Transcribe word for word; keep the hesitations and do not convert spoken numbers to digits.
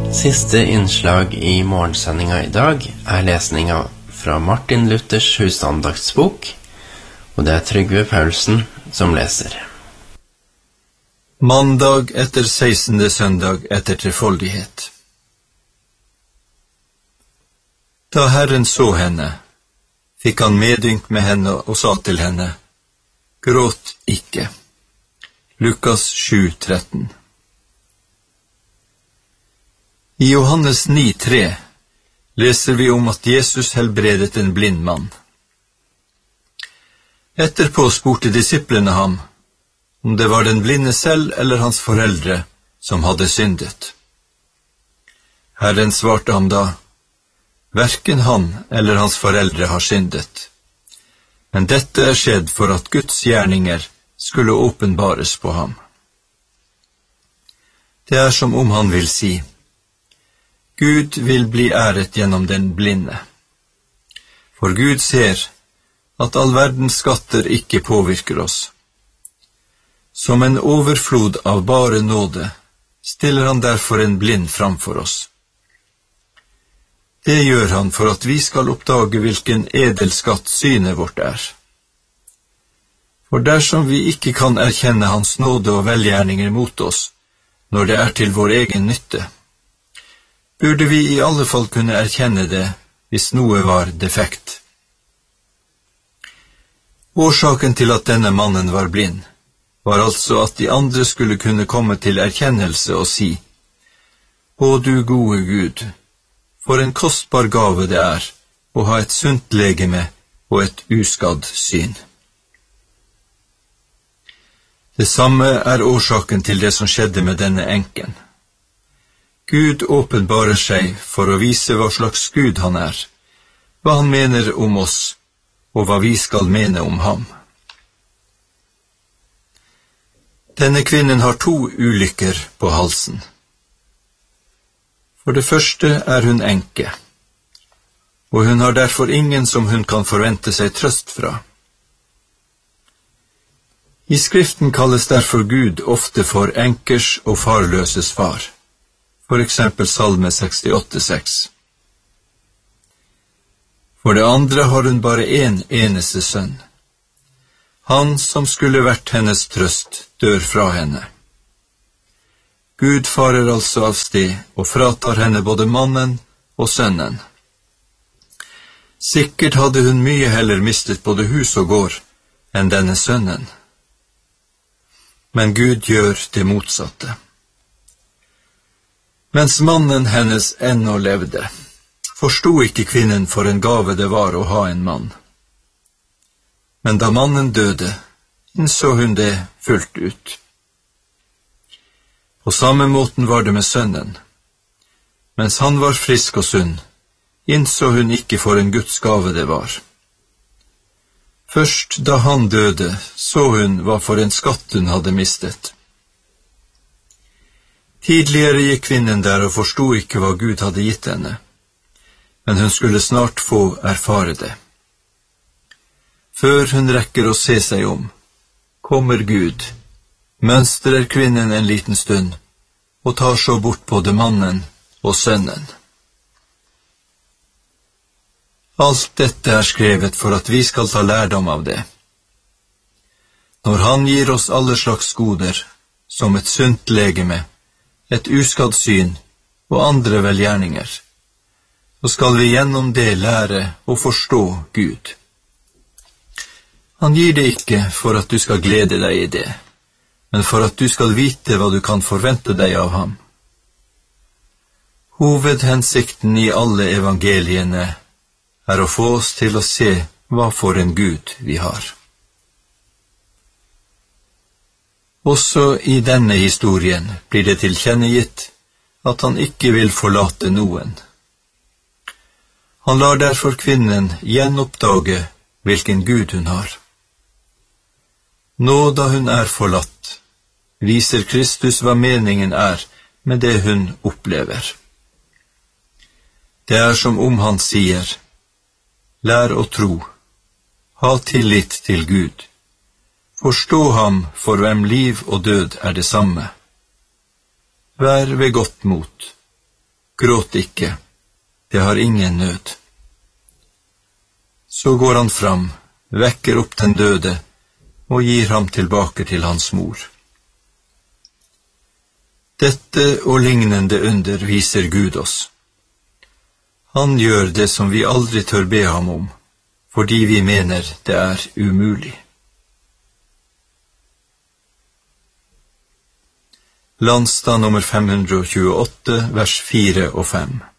Siste innslag i morgensendinga i dag er lesninga fra Martin Luthers husandaktsbok, og det er Trygve Paulsen som leser. Mandag etter sekstende søndag etter trefoldighet. Da Herren så henne, fikk han medynk med henne og sa til henne, gråt ikke. Lukas sju tretten. I Johannes ni tre leser vi om at Jesus helbredet en blind mann. Etterpå spurte disiplene ham om det var den blinde selv eller hans foreldre som hadde syndet. Herren svarte ham da, hverken han eller hans foreldre har syndet, men dette er skjedd for at Guds gjerninger skulle åpenbares på ham. Det er som om han vil si, Gud vil bli æret gjennom den blinde. For Gud ser at all verdens skatter ikke påvirker oss. Som en overflod av bare nåde stiller han derfor en blind framfor oss. Det gjør han for at vi skal oppdage hvilken edelskatt synet vårt er. For dersom vi ikke kan erkjenne hans nåde og velgjerninger mot oss, når det er til vår egen nytte, burde vi i alle fall kunne erkjenne det hvis noe var defekt. Årsaken til at denne mannen var blind, var altså at de andre skulle kunne komme til erkjennelse og si, Å du gode Gud, for en kostbar gave det er å ha et sunt legeme og et uskadd syn. Det samme er årsaken til det som skjedde med denne enken. Gud åpenbarer seg for å vise hva slags Gud han er, hva han mener om oss, og hva vi skal mene om ham. Denne kvinnen har to ulykker på halsen. For det første er hun enke, og hun har derfor ingen som hun kan forvente seg trøst fra. I Skriften kalles derfor Gud ofte for enkers og farløses far. For eksempel Salme sekstiåtte seks. For det andre har hun bare en eneste sønn. Han som skulle vært hennes trøst, dør fra henne. Gud farer altså av sted og fratar henne både mannen og sønnen. Sikkert hadde hun mye heller mistet både hus og gård enn denne sønnen. Men Gud gjør det motsatte. Mens mannen hennes ennå levde, forstod ikke kvinnen for en gave det var å ha en mann. Men da mannen døde, innså hun det fullt ut. På samme måten var det med sønnen. Mens han var frisk og sunn, innså hun ikke for en Guds gave det var. Først da han døde, så hun hva for en skatt hun hadde mistet. Tidligere gikk kvinnen der og forstod ikke hva Gud hadde gitt henne, men hun skulle snart få erfare det. Før hun rekker å se seg om, kommer Gud, mønstrer kvinnen en liten stund, og tar så bort både mannen og sønnen. Alt dette er skrevet for at vi skal ta lærdom av det. Når han gir oss alle slags goder, som et sunt legeme, et uskadd syn og andre velgjerninger, så skal vi gjennom det lære å forstå Gud. Han gir det ikke for at du skal glede deg i det, men for at du skal vite hva du kan forvente deg av ham. Hovedhensikten i alle evangeliene er å få oss til å se hva for en Gud vi har. Også i denne historien blir det tilkjennegitt at han ikke vil forlate noen. Han lar derfor kvinnen gjenoppdage hvilken Gud hun har. Nå da hun er forlatt, viser Kristus hva meningen er med det hun opplever. Det er som om han sier, lær å tro, ha tillit til Gud. Forstå ham for hvem liv og død er det samme. Vær ved godt mot. gråt ikke, det har ingen nød. Så går han fram, vekker opp den døde, og gir ham tilbake til hans mor. Dette og lignende under viser Gud oss. Han gjør det som vi aldri tør be ham om, fordi vi mener det er umulig. Landstad nummer fem hundre tjueåtte, vers fire og fem.